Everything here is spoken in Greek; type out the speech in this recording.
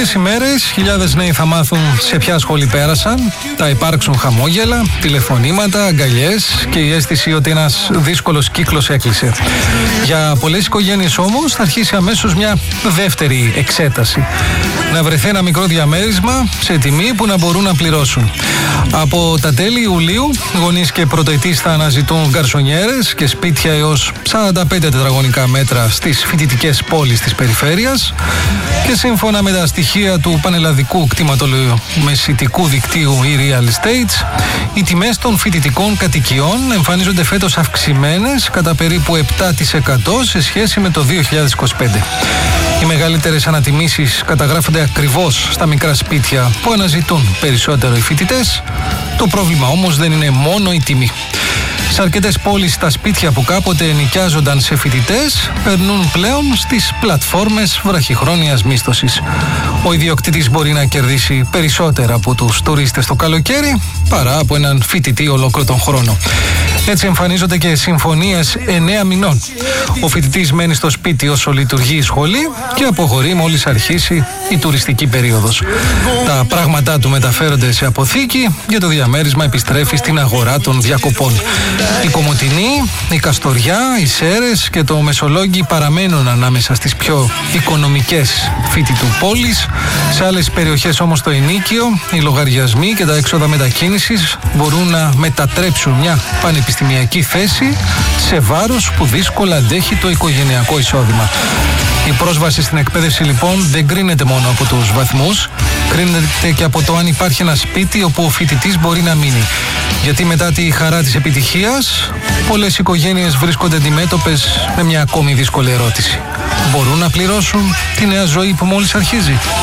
λίγες ημέρες χιλιάδες νέοι θα μάθουν σε ποια σχολή πέρασαν, θα υπάρξουν χαμόγελα, τηλεφωνήματα, αγκαλιές και η αίσθηση ότι ένας δύσκολος κύκλος έκλεισε. Για πολλές οικογένειες όμως θα αρχίσει αμέσως μια δεύτερη εξέταση. Να βρεθεί ένα μικρό διαμέρισμα σε τιμή που να μπορούν να πληρώσουν. Από τα τέλη Ιουλίου, γονείς και πρωτοετής θα αναζητούν γκαρσονιέρες και σπίτια έως 45 τετραγωνικά μέτρα στις φοιτητικές πόλεις της περιφέρειας και σύμφωνα με τα στοιχεία του πανελλαδικού κτηματολομεσιτικού δικτύου e-real estates, οι τιμές των φοιτητικών κατοικιών εμφανίζονται φέτος αυξημένες κατά περίπου 7% σε σχέση με το 2025. Οι μεγαλύτερες ανατιμήσεις καταγράφονται ακριβώς στα μικρά σπίτια που αναζητούν περισσότερο οι φοιτητές. Το πρόβλημα όμως δεν είναι μόνο η τιμή. Σε αρκετές πόλεις τα σπίτια που κάποτε ενοικιάζονταν σε φοιτητές περνούν πλέον στις πλατφόρμες βραχυχρόνιας μίσθωσης. Ο ιδιοκτήτης μπορεί να κερδίσει περισσότερα από τους τουρίστες το καλοκαίρι παρά από έναν φοιτητή ολόκληρο τον χρόνο. Έτσι εμφανίζονται και συμφωνίες 9 μηνών. Ο φοιτητής μένει στο σπίτι όσο λειτουργεί η σχολή και αποχωρεί μόλις αρχίσει η τουριστική περίοδος. Τα πράγματά του μεταφέρονται σε αποθήκη και το διαμέρισμα επιστρέφει στην αγορά των διακοπών. Η Κομοτηνή, η Καστοριά, οι Σέρρες και το Μεσολόγγι παραμένουν ανάμεσα στις πιο οικονομικές φοιτητού πόλεις. Σε άλλες περιοχές όμως το ενοίκιο, οι λογαριασμοί και τα έξοδα μετακίνησης μπορούν να μετατρέψουν μια πανεπιστημιακή θέση σε βάρος που δύσκολα αντέχει το οικογενειακό εισόδημα. Η πρόσβαση στην εκπαίδευση λοιπόν δεν κρίνεται μόνο από τους βαθμούς, κρίνεται και από το αν υπάρχει ένα σπίτι όπου ο φοιτητής μπορεί να μείνει. Γιατί μετά τη χαρά της επιτυχίας, πολλές οικογένειες βρίσκονται αντιμέτωπες με μια ακόμη δύσκολη ερώτηση. Μπορούν να πληρώσουν τη νέα ζωή που μόλις αρχίζει?